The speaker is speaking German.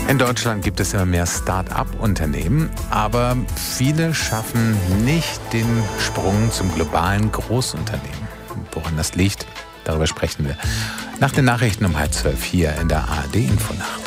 In Deutschland gibt es immer mehr Start-up-Unternehmen, aber viele schaffen nicht den Sprung zum globalen Großunternehmen. Woran das liegt, darüber sprechen wir nach den Nachrichten um 11:30 hier in der ARD Infonacht.